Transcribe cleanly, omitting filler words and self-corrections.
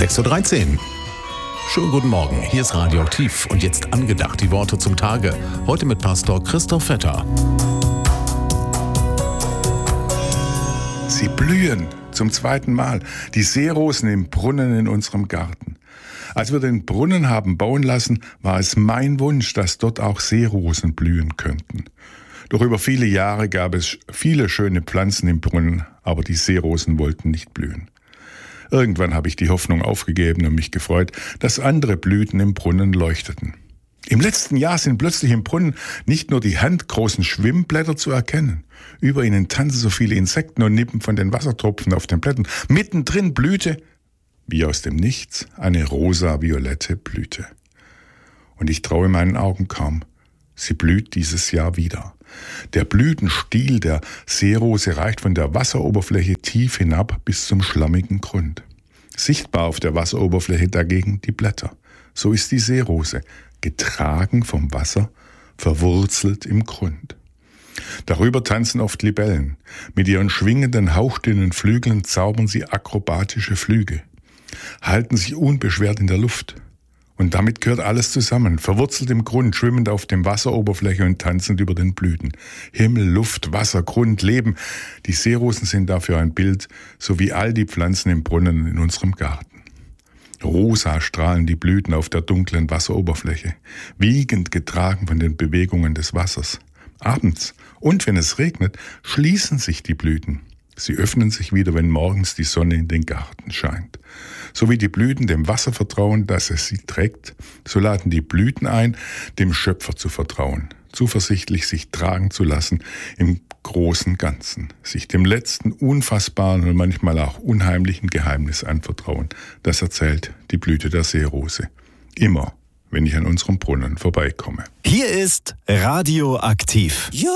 6.13 Uhr. Schönen guten Morgen, hier ist Radioaktiv und jetzt angedacht die Worte zum Tage. Heute mit Pastor Christoph Vetter. Sie blühen zum zweiten Mal, die Seerosen im Brunnen in unserem Garten. Als wir den Brunnen haben bauen lassen, war es mein Wunsch, dass dort auch Seerosen blühen könnten. Doch über viele Jahre gab es viele schöne Pflanzen im Brunnen, aber die Seerosen wollten nicht blühen. Irgendwann habe ich die Hoffnung aufgegeben und mich gefreut, dass andere Blüten im Brunnen leuchteten. Im letzten Jahr sind plötzlich im Brunnen nicht nur die handgroßen Schwimmblätter zu erkennen. Über ihnen tanzen so viele Insekten und nippen von den Wassertropfen auf den Blättern. Mittendrin blühte, wie aus dem Nichts, eine rosa-violette Blüte. Und ich traue meinen Augen kaum. Sie blüht dieses Jahr wieder. Der Blütenstiel der Seerose reicht von der Wasseroberfläche tief hinab bis zum schlammigen Grund. Sichtbar auf der Wasseroberfläche dagegen die Blätter. So ist die Seerose, getragen vom Wasser, verwurzelt im Grund. Darüber tanzen oft Libellen. Mit ihren schwingenden, hauchdünnen Flügeln zaubern sie akrobatische Flüge, halten sich unbeschwert in der Luft. Und damit gehört alles zusammen, verwurzelt im Grund, schwimmend auf dem Wasseroberfläche und tanzend über den Blüten. Himmel, Luft, Wasser, Grund, Leben. Die Seerosen sind dafür ein Bild, so wie all die Pflanzen im Brunnen in unserem Garten. Rosa strahlen die Blüten auf der dunklen Wasseroberfläche, wiegend getragen von den Bewegungen des Wassers. Abends und wenn es regnet, schließen sich die Blüten. Sie öffnen sich wieder, wenn morgens die Sonne in den Garten scheint. So wie die Blüten dem Wasser vertrauen, dass es sie trägt, so laden die Blüten ein, dem Schöpfer zu vertrauen, zuversichtlich sich tragen zu lassen im großen Ganzen, sich dem letzten unfassbaren und manchmal auch unheimlichen Geheimnis anvertrauen. Das erzählt die Blüte der Seerose. Immer, wenn ich an unserem Brunnen vorbeikomme. Hier ist Radioaktiv.